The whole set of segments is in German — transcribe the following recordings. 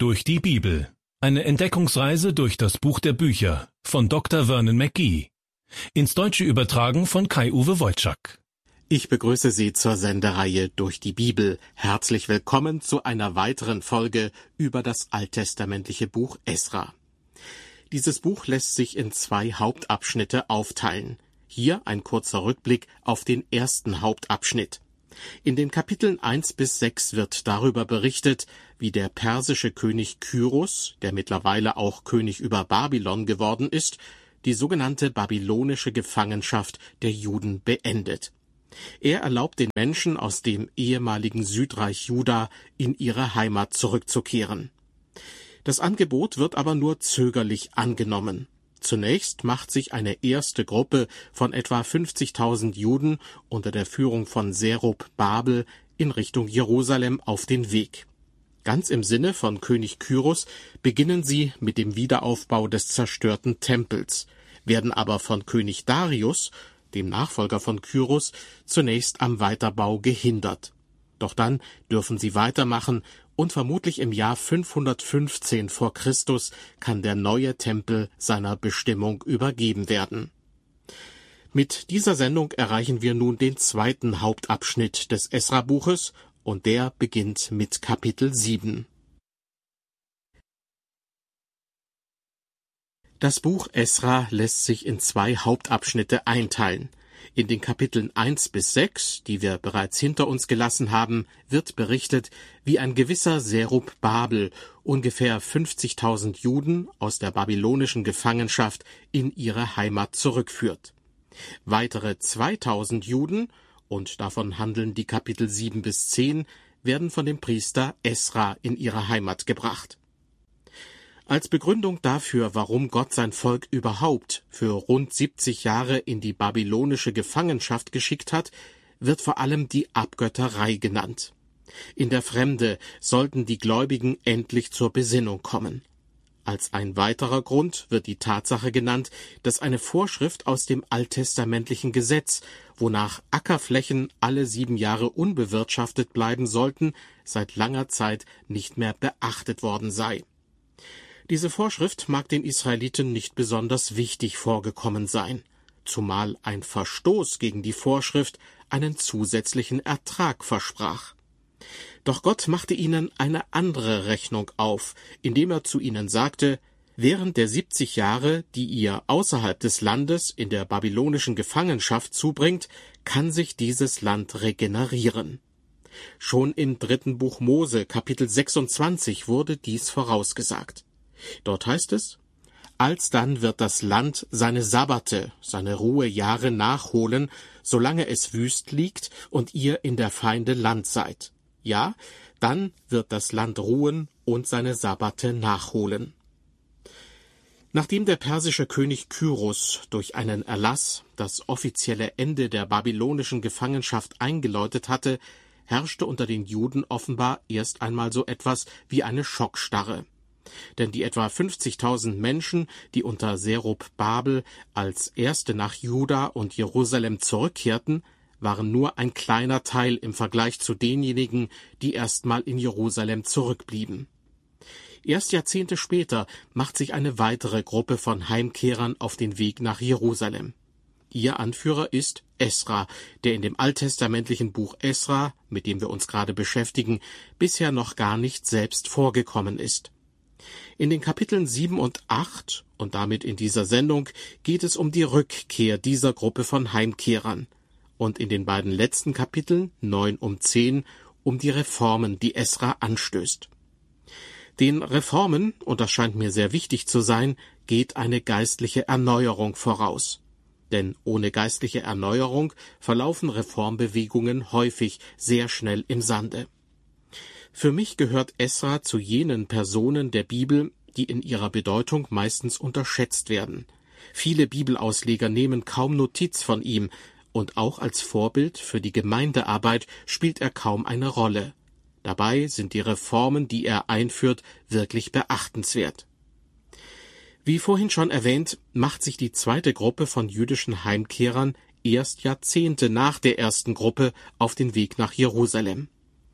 Durch die Bibel. Eine Entdeckungsreise durch das Buch der Bücher von Dr. Vernon McGee. Ins Deutsche übertragen von Kai-Uwe Wojczak. Ich begrüße Sie zur Sendereihe Durch die Bibel. Herzlich willkommen zu einer weiteren Folge über das alttestamentliche Buch Esra. Dieses Buch lässt sich in 2 Hauptabschnitte aufteilen. Hier ein kurzer Rückblick auf den ersten Hauptabschnitt. In den Kapiteln 1 bis 6 wird darüber berichtet, wie der persische König Kyros, der mittlerweile auch König über Babylon geworden ist, die sogenannte babylonische Gefangenschaft der Juden beendet. Er erlaubt den Menschen aus dem ehemaligen Südreich Juda in ihre Heimat zurückzukehren. Das Angebot wird aber nur zögerlich angenommen. Zunächst macht sich eine erste Gruppe von etwa 50.000 Juden unter der Führung von Zerubabel in Richtung Jerusalem auf den Weg. Ganz im Sinne von König Kyros beginnen sie mit dem Wiederaufbau des zerstörten Tempels, werden aber von König Darius, dem Nachfolger von Kyros, zunächst am Weiterbau gehindert. Doch dann dürfen sie weitermachen und vermutlich im Jahr 515 vor Christus kann der neue Tempel seiner Bestimmung übergeben werden. Mit dieser Sendung erreichen wir nun den zweiten Hauptabschnitt des Esra-Buches und der beginnt mit Kapitel 7. Das Buch Esra lässt sich in 2 Hauptabschnitte einteilen. In den Kapiteln 1 bis 6, die wir bereits hinter uns gelassen haben, wird berichtet, wie ein gewisser Zerubabel ungefähr 50.000 Juden aus der babylonischen Gefangenschaft in ihre Heimat zurückführt. Weitere 2.000 Juden, und davon handeln die Kapitel 7 bis 10, werden von dem Priester Esra in ihre Heimat gebracht. Als Begründung dafür, warum Gott sein Volk überhaupt für rund 70 Jahre in die babylonische Gefangenschaft geschickt hat, wird vor allem die Abgötterei genannt. In der Fremde sollten die Gläubigen endlich zur Besinnung kommen. Als ein weiterer Grund wird die Tatsache genannt, dass eine Vorschrift aus dem alttestamentlichen Gesetz, wonach Ackerflächen alle 7 Jahre unbewirtschaftet bleiben sollten, seit langer Zeit nicht mehr beachtet worden sei. Diese Vorschrift mag den Israeliten nicht besonders wichtig vorgekommen sein, zumal ein Verstoß gegen die Vorschrift einen zusätzlichen Ertrag versprach. Doch Gott machte ihnen eine andere Rechnung auf, indem er zu ihnen sagte: Während der 70 Jahre, die ihr außerhalb des Landes in der babylonischen Gefangenschaft zubringt, kann sich dieses Land regenerieren. Schon im 3. Buch Mose, Kapitel 26, wurde dies vorausgesagt. Dort heißt es: Alsdann wird das Land seine Sabbate, seine Ruhejahre nachholen, solange es wüst liegt und ihr in der Feinde Land seid. Ja, dann wird das Land ruhen und seine Sabbate nachholen. Nachdem der persische König Kyros durch einen Erlass das offizielle Ende der babylonischen Gefangenschaft eingeläutet hatte, herrschte unter den Juden offenbar erst einmal so etwas wie eine Schockstarre. Denn die etwa 50.000 Menschen, die unter Zerubabel als Erste nach Juda und Jerusalem zurückkehrten, waren nur ein kleiner Teil im Vergleich zu denjenigen, die erstmal in Jerusalem zurückblieben. Erst Jahrzehnte später macht sich eine weitere Gruppe von Heimkehrern auf den Weg nach Jerusalem. Ihr Anführer ist Esra, der in dem alttestamentlichen Buch Esra, mit dem wir uns gerade beschäftigen, bisher noch gar nicht selbst vorgekommen ist. In den Kapiteln 7 und 8 und damit in dieser Sendung geht es um die Rückkehr dieser Gruppe von Heimkehrern und in den beiden letzten Kapiteln 9 und 10 um die Reformen, die Esra anstößt. Den Reformen, und das scheint mir sehr wichtig zu sein, geht eine geistliche Erneuerung voraus. Denn ohne geistliche Erneuerung verlaufen Reformbewegungen häufig sehr schnell im Sande. Für mich gehört Esra zu jenen Personen der Bibel, die in ihrer Bedeutung meistens unterschätzt werden. Viele Bibelausleger nehmen kaum Notiz von ihm, und auch als Vorbild für die Gemeindearbeit spielt er kaum eine Rolle. Dabei sind die Reformen, die er einführt, wirklich beachtenswert. Wie vorhin schon erwähnt, macht sich die zweite Gruppe von jüdischen Heimkehrern erst Jahrzehnte nach der ersten Gruppe auf den Weg nach Jerusalem.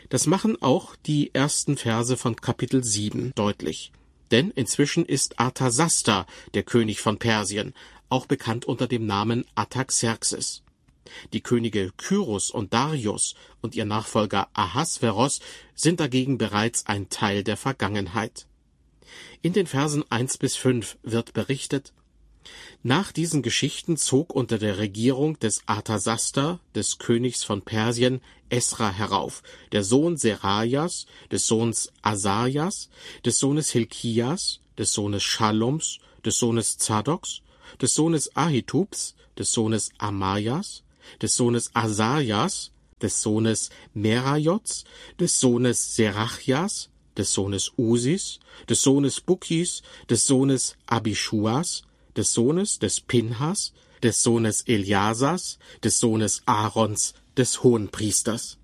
Das machen auch die ersten Verse von Kapitel 7 deutlich. Denn inzwischen ist Arthasasta der König von Persien, auch bekannt unter dem Namen Artaxerxes. Die Könige Kyros und Darius und ihr Nachfolger Ahasveros sind dagegen bereits ein Teil der Vergangenheit. In den Versen 1-5 wird berichtet: Nach diesen Geschichten zog unter der Regierung des Arthasasta, des Königs von Persien, Esra herauf, der Sohn Serajas, des Sohns Asajas, des Sohnes Hilkias, des Sohnes Schallums, des Sohnes Zadoks, des Sohnes Ahitubs, des Sohnes Amajas, des Sohnes Asajas, des Sohnes Merajots, des Sohnes Serachjas, des Sohnes Usis, des Sohnes Bukis, des Sohnes Abischuas, des Sohnes des Pinhas, des Sohnes Eliasas, des Sohnes Aarons, des Hohenpriesters.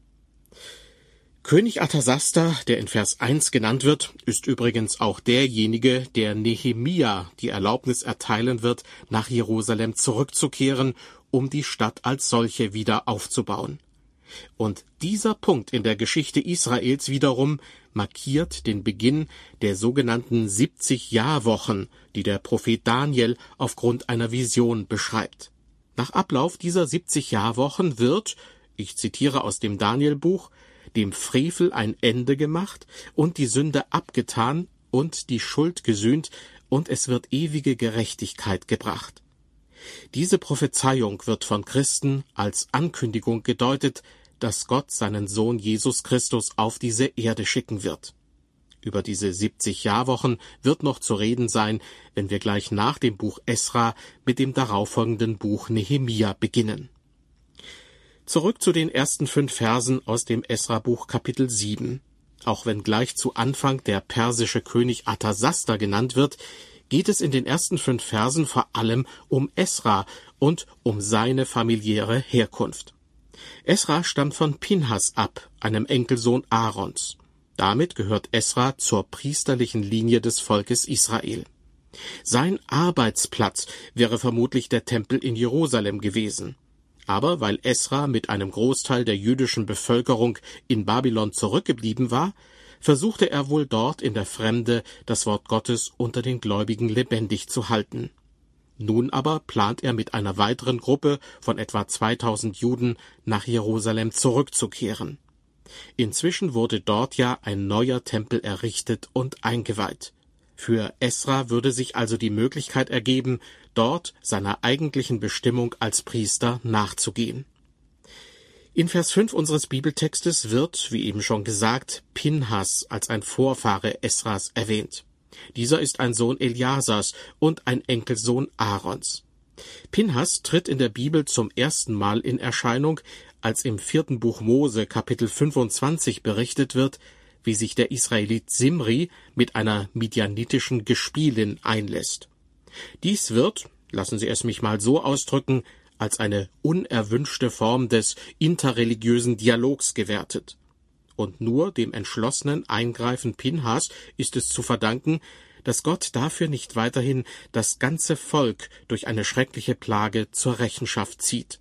König Arthasasta, der in Vers 1 genannt wird, ist übrigens auch derjenige, der Nehemia die Erlaubnis erteilen wird, nach Jerusalem zurückzukehren, um die Stadt als solche wieder aufzubauen. Und dieser Punkt in der Geschichte Israels wiederum markiert den Beginn der sogenannten 70 Jahrwochen, die der Prophet Daniel aufgrund einer Vision beschreibt. Nach Ablauf dieser 70 Jahrwochen wird, ich zitiere aus dem Danielbuch, dem Frevel ein Ende gemacht und die Sünde abgetan und die Schuld gesühnt, und es wird ewige Gerechtigkeit gebracht. Diese Prophezeiung wird von Christen als Ankündigung gedeutet, dass Gott seinen Sohn Jesus Christus auf diese Erde schicken wird. Über diese 70 Jahrwochen wird noch zu reden sein, wenn wir gleich nach dem Buch Esra mit dem darauffolgenden Buch Nehemia beginnen. Zurück zu den ersten 5 Versen aus dem Esra-Buch Kapitel 7. Auch wenn gleich zu Anfang der persische König Arthasasta genannt wird, geht es in den ersten 5 Versen vor allem um Esra und um seine familiäre Herkunft. Esra stammt von Pinhas ab, einem Enkelsohn Aarons. Damit gehört Esra zur priesterlichen Linie des Volkes Israel. Sein Arbeitsplatz wäre vermutlich der Tempel in Jerusalem gewesen. Aber weil Esra mit einem Großteil der jüdischen Bevölkerung in Babylon zurückgeblieben war, versuchte er wohl dort in der Fremde das Wort Gottes unter den Gläubigen lebendig zu halten. Nun aber plant er mit einer weiteren Gruppe von etwa 2000 Juden nach Jerusalem zurückzukehren. Inzwischen wurde dort ja ein neuer Tempel errichtet und eingeweiht. Für Esra würde sich also die Möglichkeit ergeben, dort seiner eigentlichen Bestimmung als Priester nachzugehen. In Vers 5 unseres Bibeltextes wird, wie eben schon gesagt, Pinhas als ein Vorfahre Esras erwähnt. Dieser ist ein Sohn Eliasas und ein Enkelsohn Aarons. Pinhas tritt in der Bibel zum ersten Mal in Erscheinung, als im 4. Buch Mose Kapitel 25 berichtet wird, wie sich der Israelit Simri mit einer midianitischen Gespielin einlässt. Dies wird, lassen Sie es mich mal so ausdrücken, als eine unerwünschte Form des interreligiösen Dialogs gewertet. Und nur dem entschlossenen Eingreifen Pinhas ist es zu verdanken, dass Gott dafür nicht weiterhin das ganze Volk durch eine schreckliche Plage zur Rechenschaft zieht.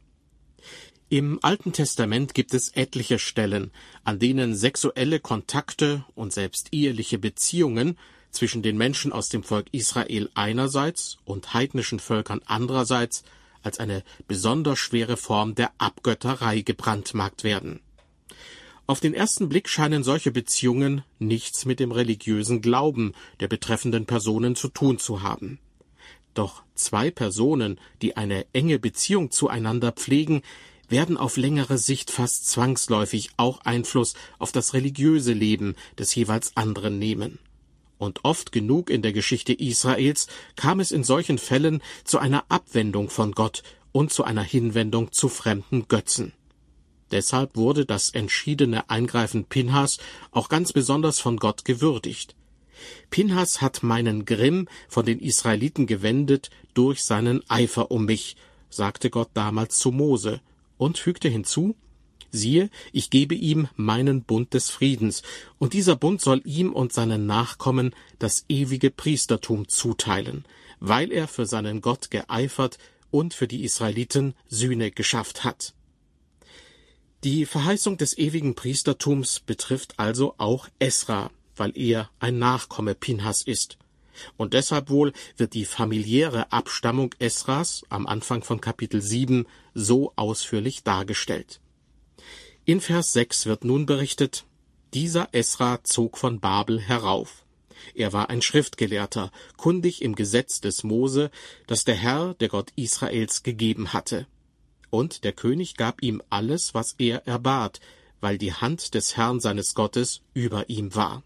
Im Alten Testament gibt es etliche Stellen, an denen sexuelle Kontakte und selbst eheliche Beziehungen zwischen den Menschen aus dem Volk Israel einerseits und heidnischen Völkern andererseits als eine besonders schwere Form der Abgötterei gebrandmarkt werden. Auf den ersten Blick scheinen solche Beziehungen nichts mit dem religiösen Glauben der betreffenden Personen zu tun zu haben. Doch 2 Personen, die eine enge Beziehung zueinander pflegen, werden auf längere Sicht fast zwangsläufig auch Einfluss auf das religiöse Leben des jeweils anderen nehmen. Und oft genug in der Geschichte Israels kam es in solchen Fällen zu einer Abwendung von Gott und zu einer Hinwendung zu fremden Götzen. Deshalb wurde das entschiedene Eingreifen Pinhas auch ganz besonders von Gott gewürdigt. Pinhas hat meinen Grimm von den Israeliten gewendet durch seinen Eifer um mich, sagte Gott damals zu Mose, und fügte hinzu: Siehe, ich gebe ihm meinen Bund des Friedens, und dieser Bund soll ihm und seinen Nachkommen das ewige Priestertum zuteilen, weil er für seinen Gott geeifert und für die Israeliten Sühne geschafft hat. Die Verheißung des ewigen Priestertums betrifft also auch Esra, weil er ein Nachkomme Pinhas ist. Und deshalb wohl wird die familiäre Abstammung Esras am Anfang von Kapitel 7 so ausführlich dargestellt. In Vers 6 wird nun berichtet: Dieser Esra zog von Babel herauf. Er war ein Schriftgelehrter, kundig im Gesetz des Mose, das der Herr, der Gott Israels, gegeben hatte. Und der König gab ihm alles, was er erbat, weil die Hand des Herrn seines Gottes über ihm war.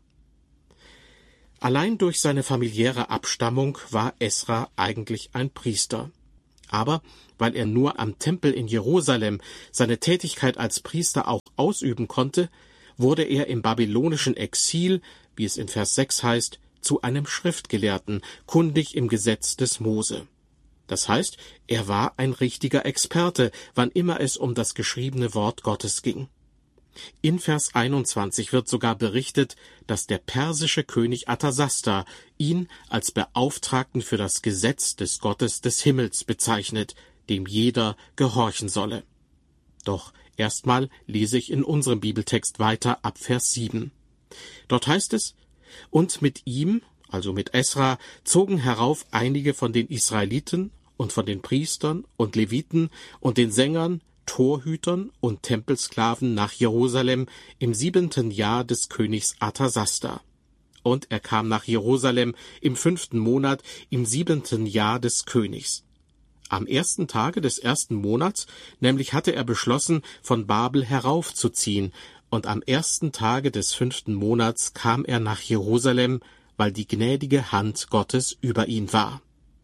Allein durch seine familiäre Abstammung war Esra eigentlich ein Priester. Aber weil er nur am Tempel in Jerusalem seine Tätigkeit als Priester auch ausüben konnte, wurde er im babylonischen Exil, wie es in Vers 6 heißt, zu einem Schriftgelehrten, kundig im Gesetz des Mose. Das heißt, er war ein richtiger Experte, wann immer es um das geschriebene Wort Gottes ging. In Vers 21 wird sogar berichtet, dass der persische König Artasasta ihn als Beauftragten für das Gesetz des Gottes des Himmels bezeichnet, dem jeder gehorchen solle. Doch erstmal lese ich in unserem Bibeltext weiter ab Vers 7. Dort heißt es: Und mit ihm, also mit Esra, zogen herauf einige von den Israeliten und von den Priestern und Leviten und den Sängern, Torhütern und Tempelsklaven nach Jerusalem im 7. Jahr des Königs Artasasta. Und er kam nach Jerusalem im 5. Monat im 7. Jahr des Königs. Am 1. Tage des 1. Monats nämlich hatte er beschlossen, von Babel heraufzuziehen, und am 1. Tage des 5. Monats kam er nach Jerusalem, weil die gnädige Hand Gottes über ihn war.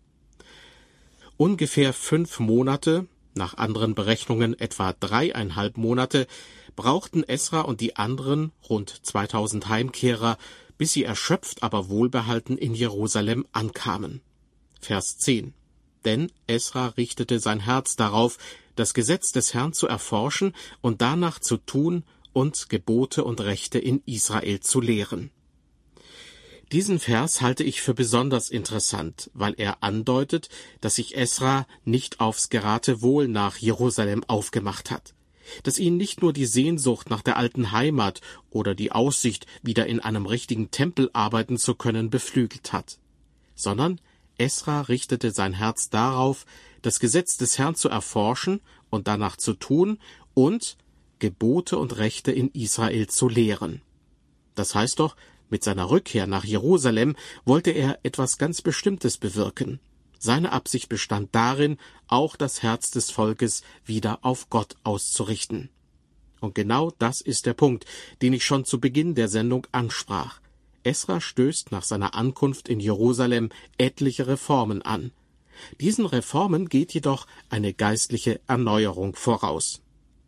Ungefähr 5 Monate, nach anderen Berechnungen etwa 3,5 Monate, brauchten Esra und die anderen rund 2000 Heimkehrer, bis sie erschöpft, aber wohlbehalten in Jerusalem ankamen. Vers 10. Denn Esra richtete sein Herz darauf, das Gesetz des Herrn zu erforschen und danach zu tun und Gebote und Rechte in Israel zu lehren. Diesen Vers halte ich für besonders interessant, weil er andeutet, dass sich Esra nicht aufs Geratewohl nach Jerusalem aufgemacht hat, dass ihn nicht nur die Sehnsucht nach der alten Heimat oder die Aussicht, wieder in einem richtigen Tempel arbeiten zu können, beflügelt hat, sondern Esra richtete sein Herz darauf, das Gesetz des Herrn zu erforschen und danach zu tun und Gebote und Rechte in Israel zu lehren. Das heißt doch, mit seiner Rückkehr nach Jerusalem wollte er etwas ganz Bestimmtes bewirken. Seine Absicht bestand darin, auch das Herz des Volkes wieder auf Gott auszurichten. Und genau das ist der Punkt, den ich schon zu Beginn der Sendung ansprach. Esra stößt nach seiner Ankunft in Jerusalem etliche Reformen an. Diesen Reformen geht jedoch eine geistliche Erneuerung voraus.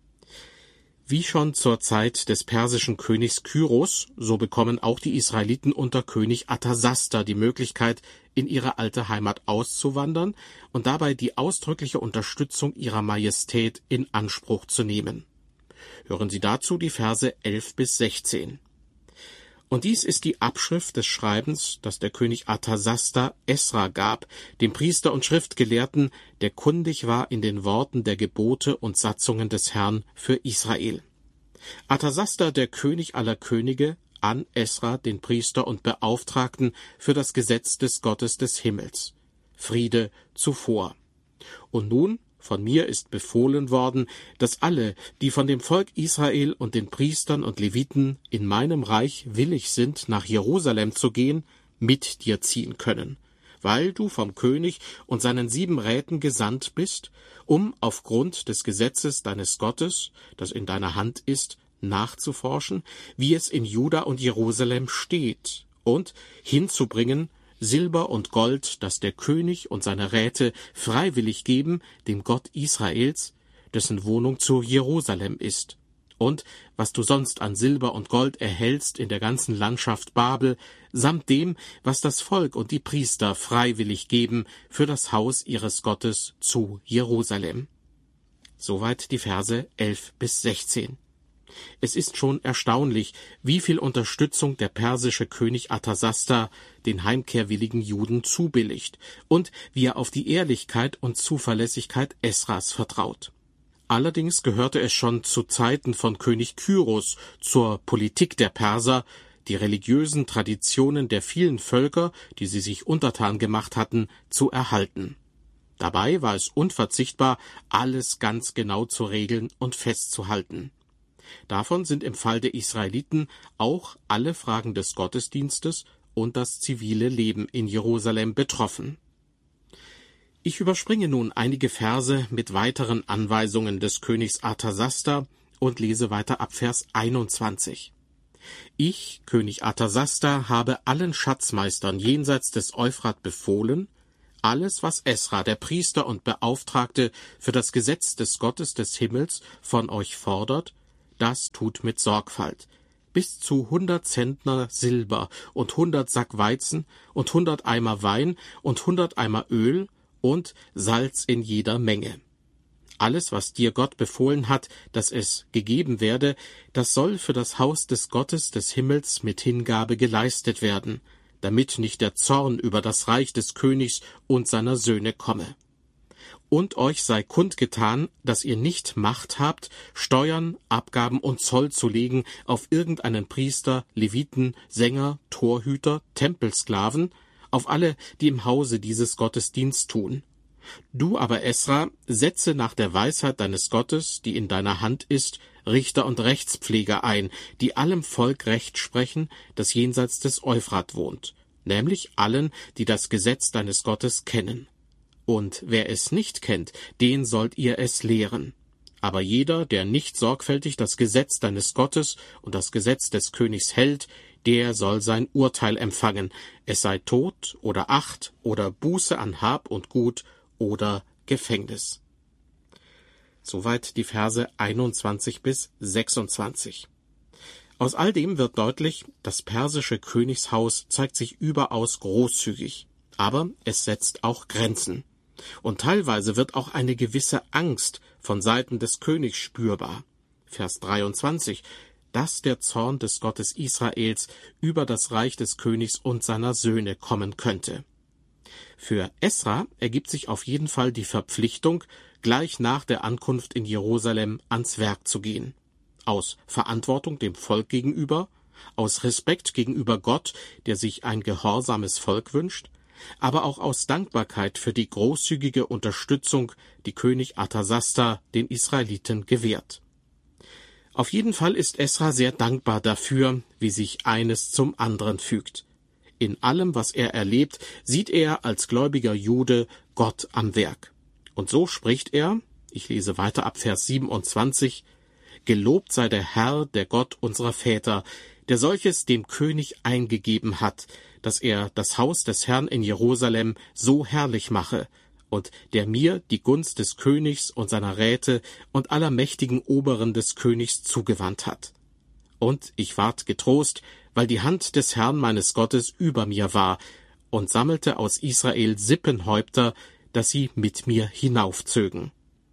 Wie schon zur Zeit des persischen Königs Kyros, so bekommen auch die Israeliten unter König Artasasta die Möglichkeit, in ihre alte Heimat auszuwandern und dabei die ausdrückliche Unterstützung ihrer Majestät in Anspruch zu nehmen. Hören Sie dazu die Verse 11 bis 16. Und dies ist die Abschrift des Schreibens, das der König Artasasta Esra gab, dem Priester und Schriftgelehrten, der kundig war in den Worten der Gebote und Satzungen des Herrn für Israel. Artasasta, der König aller Könige, an Esra, den Priester und Beauftragten für das Gesetz des Gottes des Himmels. Friede zuvor. Und nun, von mir ist befohlen worden, dass alle, die von dem Volk Israel und den Priestern und Leviten in meinem Reich willig sind, nach Jerusalem zu gehen, mit dir ziehen können, weil du vom König und seinen 7 Räten gesandt bist, um aufgrund des Gesetzes deines Gottes, das in deiner Hand ist, nachzuforschen, wie es in Juda und Jerusalem steht, und hinzubringen Silber und Gold, das der König und seine Räte freiwillig geben, dem Gott Israels, dessen Wohnung zu Jerusalem ist. Und was du sonst an Silber und Gold erhältst in der ganzen Landschaft Babel, samt dem, was das Volk und die Priester freiwillig geben für das Haus ihres Gottes zu Jerusalem. Soweit die Verse 11 bis 16. Es ist schon erstaunlich, wie viel Unterstützung der persische König Artasasta den heimkehrwilligen Juden zubilligt und wie er auf die Ehrlichkeit und Zuverlässigkeit Esras vertraut. Allerdings gehörte es schon zu Zeiten von König Kyros zur Politik der Perser, die religiösen Traditionen der vielen Völker, die sie sich untertan gemacht hatten, zu erhalten. Dabei war es unverzichtbar, alles ganz genau zu regeln und festzuhalten. Davon sind im Fall der Israeliten auch alle Fragen des Gottesdienstes und das zivile Leben in Jerusalem betroffen. Ich überspringe nun einige Verse mit weiteren Anweisungen des Königs Arthasasta und lese weiter ab Vers 21. Ich, König Arthasasta, habe allen Schatzmeistern jenseits des Euphrat befohlen, alles, was Esra, der Priester und Beauftragte für das Gesetz des Gottes des Himmels von euch fordert, das tut mit Sorgfalt. Bis zu 100 Zentner Silber und 100 Sack Weizen und 100 Eimer Wein und 100 Eimer Öl und Salz in jeder Menge. Alles, was dir Gott befohlen hat, dass es gegeben werde, das soll für das Haus des Gottes des Himmels mit Hingabe geleistet werden, damit nicht der Zorn über das Reich des Königs und seiner Söhne komme. Und euch sei kundgetan, dass ihr nicht Macht habt, Steuern, Abgaben und Zoll zu legen auf irgendeinen Priester, Leviten, Sänger, Torhüter, Tempelsklaven, auf alle, die im Hause dieses Gottes Dienst tun. Du aber, Esra, setze nach der Weisheit deines Gottes, die in deiner Hand ist, Richter und Rechtspfleger ein, die allem Volk Recht sprechen, das jenseits des Euphrat wohnt, nämlich allen, die das Gesetz deines Gottes kennen. Und wer es nicht kennt, den sollt ihr es lehren. Aber jeder, der nicht sorgfältig das Gesetz deines Gottes und das Gesetz des Königs hält, der soll sein Urteil empfangen, es sei Tod oder Acht oder Buße an Hab und Gut oder Gefängnis. Soweit die Verse 21 bis 26. Aus all dem wird deutlich, das persische Königshaus zeigt sich überaus großzügig, aber es setzt auch Grenzen. Und teilweise wird auch eine gewisse Angst von Seiten des Königs spürbar. Vers 23, dass der Zorn des Gottes Israels über das Reich des Königs und seiner Söhne kommen könnte. Für Esra ergibt sich auf jeden Fall die Verpflichtung, gleich nach der Ankunft in Jerusalem ans Werk zu gehen. Aus Verantwortung dem Volk gegenüber, aus Respekt gegenüber Gott, der sich ein gehorsames Volk wünscht, aber auch aus Dankbarkeit für die großzügige Unterstützung, die König Arthasasta den Israeliten gewährt. Auf jeden Fall ist Esra sehr dankbar dafür, wie sich eines zum anderen fügt. In allem, was er erlebt, sieht er als gläubiger Jude Gott am Werk. Und so spricht er, ich lese weiter ab Vers 27, Gelobt sei der Herr, der Gott unserer Väter, der solches dem König eingegeben hat, dass er das Haus des Herrn in Jerusalem so herrlich mache, und der mir die Gunst des Königs und seiner Räte und aller mächtigen Oberen des Königs zugewandt hat. Und ich ward getrost, weil die Hand des Herrn meines Gottes über mir war, und sammelte aus Israel Sippenhäupter, dass sie mit mir hinaufzögen.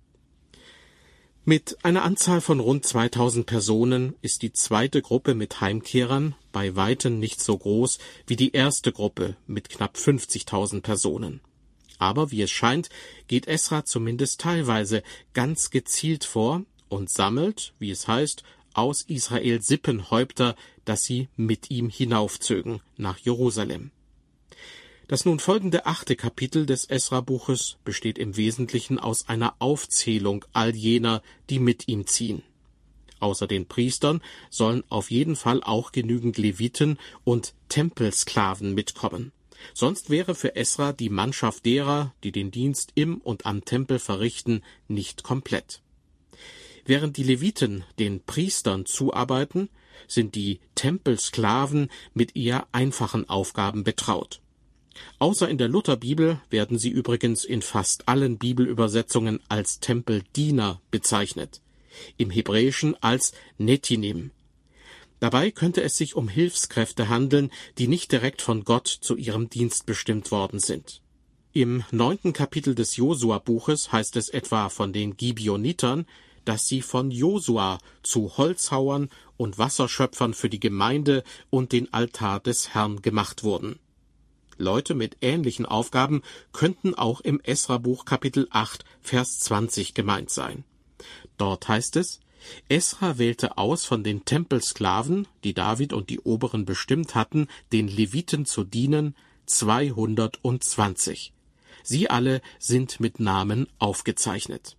Mit einer Anzahl von rund 2000 Personen ist die zweite Gruppe mit Heimkehrern bei weitem nicht so groß wie die erste Gruppe mit knapp 50.000 Personen. Aber wie es scheint, geht Esra zumindest teilweise ganz gezielt vor und sammelt, wie es heißt, aus Israel Sippenhäupter, dass sie mit ihm hinaufzögen nach Jerusalem. Das nun folgende 8. Kapitel des Esra-Buches besteht im Wesentlichen aus einer Aufzählung all jener, die mit ihm ziehen. Außer den Priestern sollen auf jeden Fall auch genügend Leviten und Tempelsklaven mitkommen. Sonst wäre für Esra die Mannschaft derer, die den Dienst im und am Tempel verrichten, nicht komplett. Während die Leviten den Priestern zuarbeiten, sind die Tempelsklaven mit eher einfachen Aufgaben betraut. Außer in der Lutherbibel werden sie übrigens in fast allen Bibelübersetzungen als Tempeldiener bezeichnet, im Hebräischen als Netinim. Dabei könnte es sich um Hilfskräfte handeln, die nicht direkt von Gott zu ihrem Dienst bestimmt worden sind. Im 9. Kapitel des Josua-Buches heißt es etwa von den Gibeonitern, dass sie von Josua zu Holzhauern und Wasserschöpfern für die Gemeinde und den Altar des Herrn gemacht wurden. Leute mit ähnlichen Aufgaben könnten auch im Esra-Buch Kapitel 8, Vers 20 gemeint sein. Dort heißt es: Esra wählte aus von den Tempelsklaven, die David und die Oberen bestimmt hatten, den Leviten zu dienen, 220. Sie alle sind mit Namen aufgezeichnet.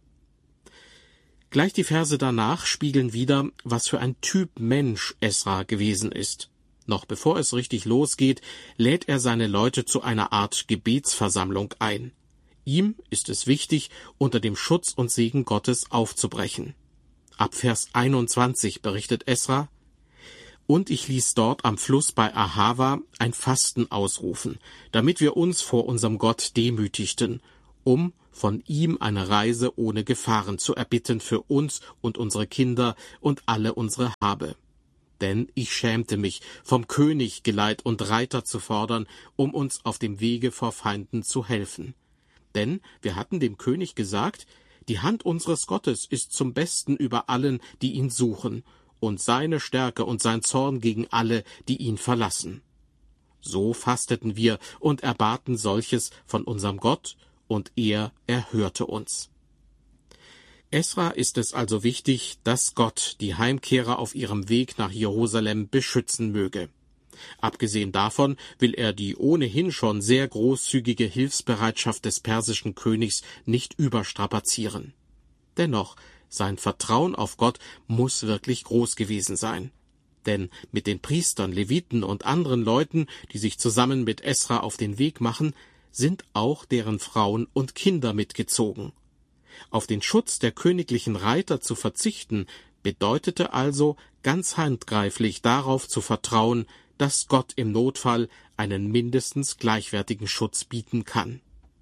Gleich die Verse danach spiegeln wieder, was für ein Typ Mensch Esra gewesen ist. Noch bevor es richtig losgeht, lädt er seine Leute zu einer Art Gebetsversammlung ein. Ihm ist es wichtig, unter dem Schutz und Segen Gottes aufzubrechen. Ab Vers 21 berichtet Esra: Und ich ließ dort am Fluss bei Ahava ein Fasten ausrufen, damit wir uns vor unserem Gott demütigten, um von ihm eine Reise ohne Gefahren zu erbitten für uns und unsere Kinder und alle unsere Habe. Denn ich schämte mich, vom König Geleit und Reiter zu fordern, um uns auf dem Wege vor Feinden zu helfen. Denn wir hatten dem König gesagt: Die Hand unseres Gottes ist zum Besten über allen, die ihn suchen, und seine Stärke und sein Zorn gegen alle, die ihn verlassen. So fasteten wir und erbaten solches von unserem Gott, und er erhörte uns. Esra ist es also wichtig, dass Gott die Heimkehrer auf ihrem Weg nach Jerusalem beschützen möge. Abgesehen davon will er die ohnehin schon sehr großzügige Hilfsbereitschaft des persischen Königs nicht überstrapazieren. Dennoch, sein Vertrauen auf Gott muss wirklich groß gewesen sein. Denn mit den Priestern, Leviten und anderen Leuten, die sich zusammen mit Esra auf den Weg machen, sind auch deren Frauen und Kinder mitgezogen. Auf den Schutz der königlichen Reiter zu verzichten, bedeutete also, ganz handgreiflich darauf zu vertrauen, dass Gott im Notfall einen mindestens gleichwertigen Schutz bieten kann.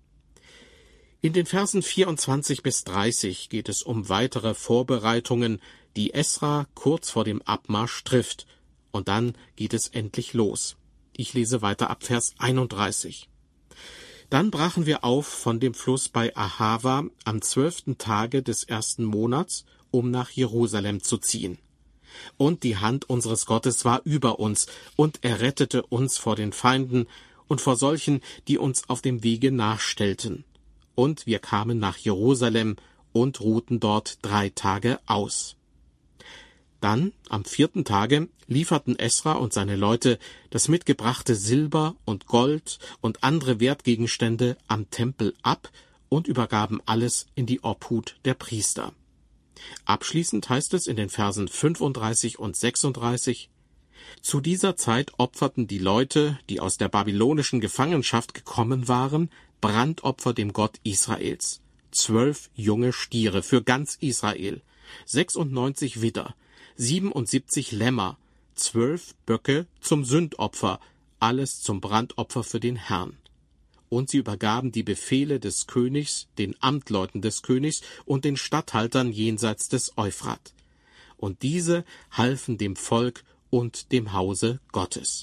In den Versen 24 bis 30 geht es um weitere Vorbereitungen, die Esra kurz vor dem Abmarsch trifft, und dann geht es endlich los. Ich lese weiter ab Vers 31. Dann brachen wir auf von dem Fluss bei Ahava am 12. Tage des 1. Monats, um nach Jerusalem zu ziehen. Und die Hand unseres Gottes war über uns, und er rettete uns vor den Feinden und vor solchen, die uns auf dem Wege nachstellten. Und wir kamen nach Jerusalem und ruhten dort 3 Tage aus. Dann, am 4. Tage, lieferten Esra und seine Leute das mitgebrachte Silber und Gold und andere Wertgegenstände am Tempel ab und übergaben alles in die Obhut der Priester. Abschließend heißt es in den Versen 35 und 36: Zu dieser Zeit opferten die Leute, die aus der babylonischen Gefangenschaft gekommen waren, Brandopfer dem Gott Israels. 12 junge Stiere für ganz Israel, 96 Widder, 77 Lämmer, 12 Böcke zum Sündopfer, alles zum Brandopfer für den Herrn. Und sie übergaben die Befehle des Königs, den Amtleuten des Königs und den Statthaltern jenseits des Euphrat. Und diese halfen dem Volk und dem Hause Gottes.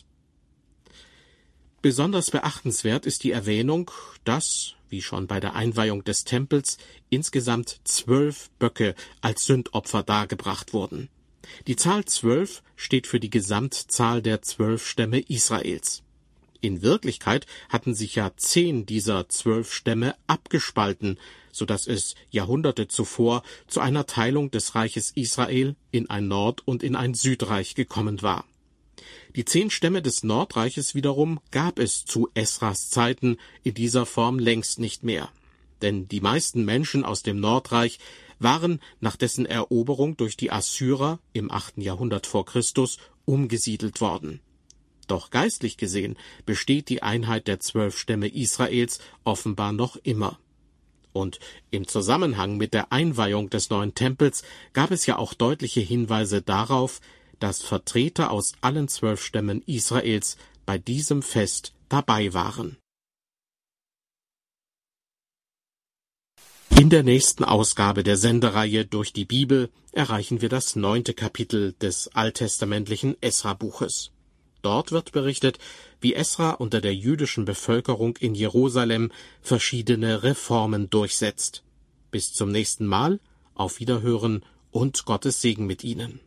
Besonders beachtenswert ist die Erwähnung, dass, wie schon bei der Einweihung des Tempels, insgesamt 12 Böcke als Sündopfer dargebracht wurden. Die Zahl 12 steht für die Gesamtzahl der 12 Stämme Israels. In Wirklichkeit hatten sich ja 10 dieser 12 Stämme abgespalten, so dass es Jahrhunderte zuvor zu einer Teilung des Reiches Israel in ein Nord- und in ein Südreich gekommen war. Die 10 Stämme des Nordreiches wiederum gab es zu Esras Zeiten in dieser Form längst nicht mehr. Denn die meisten Menschen aus dem Nordreich waren nach dessen Eroberung durch die Assyrer im 8. Jahrhundert vor Christus umgesiedelt worden. Doch geistlich gesehen besteht die Einheit der 12 Stämme Israels offenbar noch immer. Und im Zusammenhang mit der Einweihung des neuen Tempels gab es ja auch deutliche Hinweise darauf, dass Vertreter aus allen 12 Stämmen Israels bei diesem Fest dabei waren. In der nächsten Ausgabe der Sendereihe Durch die Bibel erreichen wir das 9. Kapitel des alttestamentlichen Esra-Buches. Dort wird berichtet, wie Esra unter der jüdischen Bevölkerung in Jerusalem verschiedene Reformen durchsetzt. Bis zum nächsten Mal, auf Wiederhören und Gottes Segen mit Ihnen.